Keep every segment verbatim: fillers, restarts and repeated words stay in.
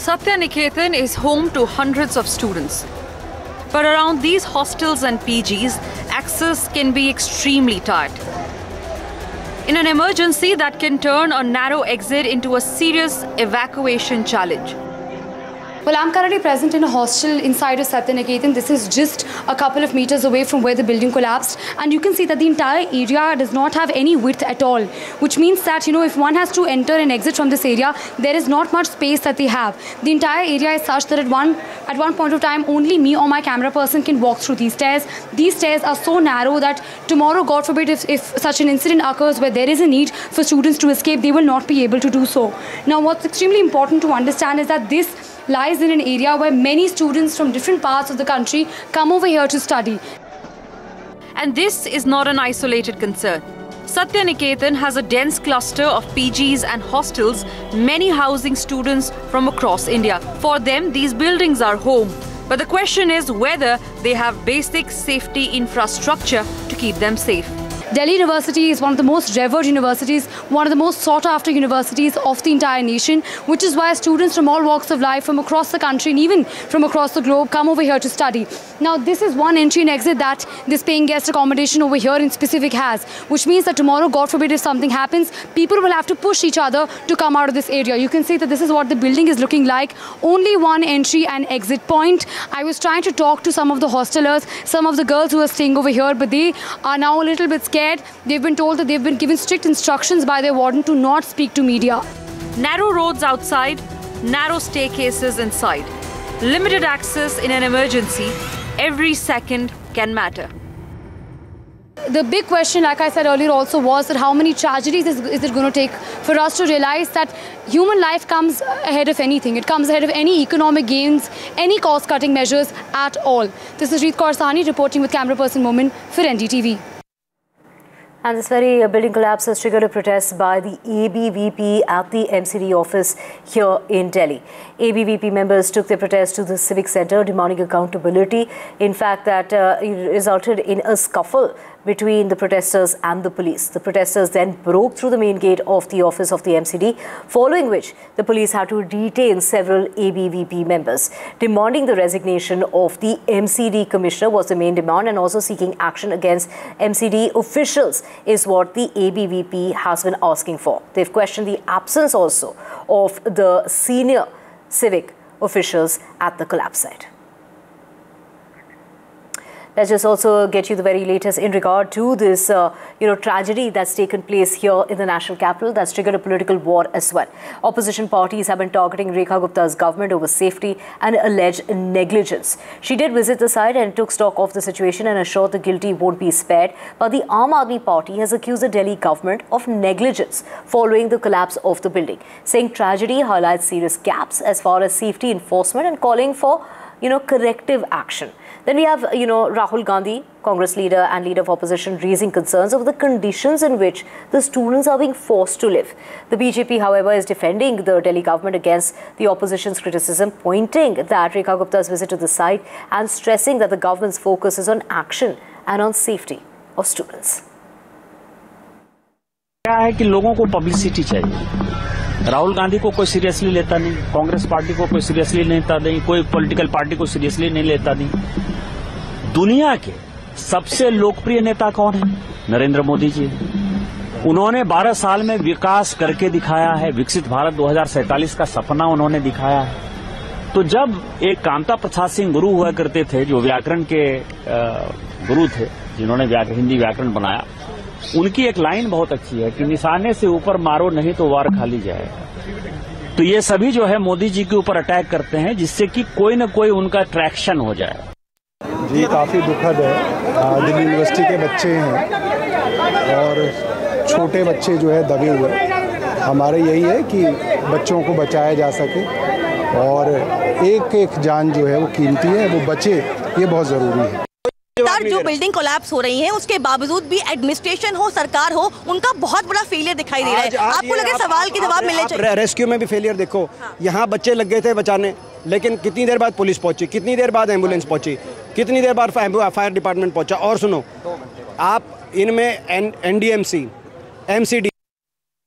Satya Niketan is home to hundreds of students. But around these hostels and P Gs, access can be extremely tight. In an emergency, that can turn a narrow exit into a serious evacuation challenge. Well, I'm currently present in a hostel inside of Satya Niketan. This is just a couple of meters away from where the building collapsed. And you can see that the entire area does not have any width at all, which means that, you know, if one has to enter and exit from this area, there is not much space that they have. The entire area is such that at one, at one point of time, only me or my camera person can walk through these stairs. These stairs are so narrow that tomorrow, God forbid, if, if such an incident occurs where there is a need for students to escape, they will not be able to do so. Now, what's extremely important to understand is that this lies in an area where many students from different parts of the country come over here to study. And this is not an isolated concern. Satya Niketan has a dense cluster of P Gs and hostels, many housing students from across India. For them, these buildings are home. But the question is whether they have basic safety infrastructure to keep them safe. Delhi University is one of the most revered universities, one of the most sought after universities of the entire nation, which is why students from all walks of life from across the country and even from across the globe come over here to study. Now, this is one entry and exit that this paying guest accommodation over here in specific has, which means that tomorrow, God forbid, if something happens, people will have to push each other to come out of this area. You can see that this is what the building is looking like. Only one entry and exit point. I was trying to talk to some of the hostelers, some of the girls who are staying over here, but they are now a little bit scared. They've been told that they've been given strict instructions by their warden to not speak to media. Narrow roads outside, narrow staircases inside. Limited access in an emergency. Every second can matter. The big question, like I said earlier also, was that how many tragedies is, is it going to take for us to realize that human life comes ahead of anything. It comes ahead of any economic gains, any cost-cutting measures at all. This is Reet Kaur Sahni reporting with camera person Momin for N D T V. And this very uh, building collapse has triggered a protest by the A B V P at the M C D office here in Delhi. A B V P members took their protest to the Civic Centre demanding accountability. In fact, that uh, resulted in a scuffle between the protesters and the police. The protesters then broke through the main gate of the office of the M C D, following which the police had to detain several A B V P members. Demanding the resignation of the M C D commissioner was the main demand, and also seeking action against M C D officials is what the A B V P has been asking for. They've questioned the absence also of the senior civic officials at the collapse site. Let's just also get you the very latest in regard to this, uh, you know, tragedy that's taken place here in the national capital that's triggered a political war as well. Opposition parties have been targeting Rekha Gupta's government over safety and alleged negligence. She did visit the site and took stock of the situation and assured the guilty won't be spared. But the Aam Aadmi Party has accused the Delhi government of negligence following the collapse of the building, saying tragedy highlights serious gaps as far as safety enforcement and calling for, you know, corrective action. Then we have, you know, Rahul Gandhi, Congress leader and leader of opposition, raising concerns over the conditions in which the students are being forced to live. The B J P, however, is defending the Delhi government against the opposition's criticism, pointing that Rekha Gupta's visit to the site and stressing that the government's focus is on action and on safety of students. क्या है कि लोगों को publicity चाहिए। राहुल गांधी को कोई seriously लेता नहीं, कांग्रेस पार्टी को कोई सीरियसली लेता नहीं, कोई पॉलिटिकल पार्टी को सीरियसली नहीं लेता नहीं। दुनिया के सबसे लोकप्रिय नेता कौन है? नरेंद्र मोदी जी। उन्होंने बारह साल में विकास करके दिखाया है, विकसित भारत दो हज़ार सैंतालीस का सपना उन्होंने दिखाया है। तो जब एक कांता प्रसाद सिंह गुरु हुआ करते थे, जो व्याकरण के गुरु थे, जिन्होंने हिंदी व्याकरण बनाया, उनकी एक लाइन बहुत अच्छी है कि निशाने से ऊपर मारो नहीं तो वार खाली जाएगा। तो ये सभी जो है मोदी जी के ऊपर अटैक करते हैं, जिससे कि कोई न कोई उनका ट्रैक्शन हो जाए। जी काफ़ी दुखद है। दिल्ली यूनिवर्सिटी के बच्चे हैं और छोटे बच्चे जो है दबे हुए। हमारे यही है कि बच्चों को बचाया जा सके और एक एक जान जो है वो कीमती है, वो बचे, ये बहुत ज़रूरी है। जो बिल्डिंग कोलैप्स हो रही है उसके बावजूद भी एडमिनिस्ट्रेशन हो, सरकार हो, उनका बहुत बड़ा फेलियर दिखाई दे रहा है। आपको लगे सवाल के जवाब मिलने चाहिए। रेस्क्यू में भी फेलियर देखो, हाँ। यहाँ बच्चे लग गए थे बचाने, लेकिन कितनी देर बाद पुलिस पहुंची, कितनी देर बाद एम्बुलेंस पहुंची, कितनी देर बाद फायर डिपार्टमेंट पहुंचा। और सुनो, आप इनमें एनडीएमसी, एमसीडी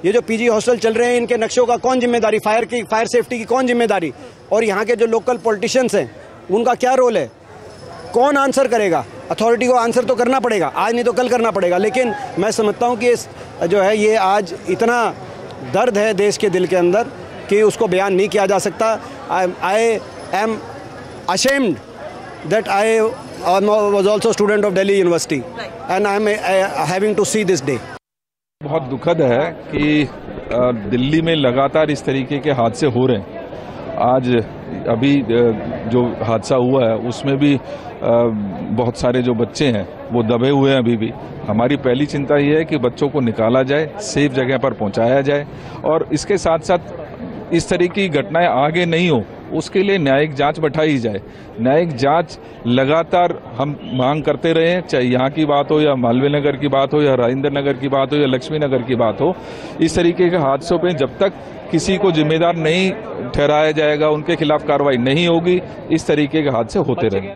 ये जो पीजी हॉस्टल चल रहे हैं इनके नक्शों का कौन जिम्मेदारी, फायर की फायर सेफ्टी की कौन जिम्मेदारी, और यहाँ के जो लोकल पॉलिटिशियंस हैं उनका क्या रोल है, कौन आंसर करेगा? अथॉरिटी को आंसर तो करना पड़ेगा, आज नहीं तो कल करना पड़ेगा। लेकिन मैं समझता हूँ कि इस जो है ये आज इतना दर्द है देश के दिल के अंदर कि उसको बयान नहीं किया जा सकता। I am ashamed that I was also student of Delhi university and I am having to see this day. बहुत दुखद है कि दिल्ली में लगातार इस तरीके के हादसे हो रहे हैं। आज अभी जो हादसा हुआ है उसमें भी बहुत सारे जो बच्चे हैं वो दबे हुए हैं अभी भी। हमारी पहली चिंता ये है कि बच्चों को निकाला जाए, सेफ जगह पर पहुंचाया जाए, और इसके साथ साथ इस तरह की घटनाएं आगे नहीं हो उसके लिए न्यायिक जांच बैठाई जाए। न्यायिक जांच लगातार हम मांग करते रहे, चाहे यहाँ की बात हो या मालवीय नगर की बात हो या राजेंद्र नगर की बात हो या लक्ष्मी नगर की बात हो। इस तरीके के हादसों पे जब तक किसी को जिम्मेदार नहीं ठहराया जाएगा, उनके खिलाफ कार्रवाई नहीं होगी, इस तरीके के हादसे होते रहेंगे।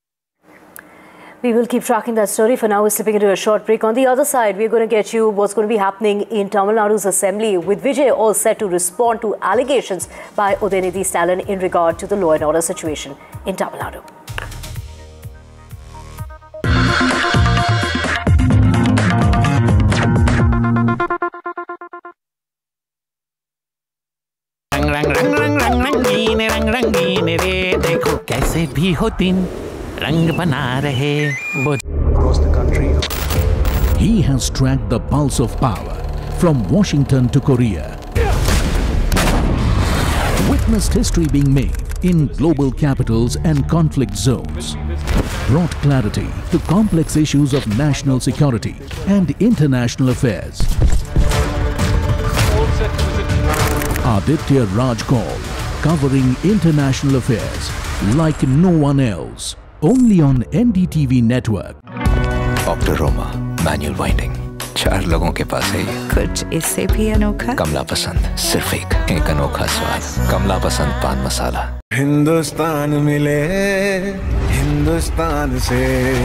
We will keep tracking that story. For now, we're slipping into a short break. On the other side, we're going to get you what's going to be happening in Tamil Nadu's assembly, with Vijay all set to respond to allegations by Udayanidhi Stalin in regard to the law and order situation in Tamil Nadu. रंग रंग रंग रंग रंग रंगीन रंग रंगीन रे, देखो कैसे भी हो दिन रंग बना रहे। Across the country, he has tracked the pulse of power from Washington to Korea. Witnessed history being made in global capitals and conflict zones. Brought clarity to complex issues of national security and international affairs. Aditya Raj Kaul, covering international affairs like no one else. Only on N D T V network. Optoroma manual winding, चार लोगों के पास है। कुछ इससे भी अनोखा। कमला पसंद, सिर्फ एक एक अनोखा स्वाद। कमला पसंद पान मसाला। हिंदुस्तान मिले हिंदुस्तान से।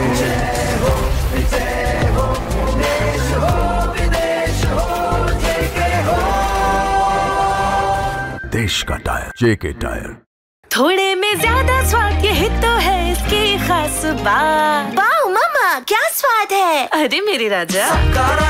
देश का टायर, जेके टायर। थोड़े में ज्यादा स्वाद, यही तो है इसकी खास बात। वाओ मामा, क्या स्वाद है। अरे मेरे राजा।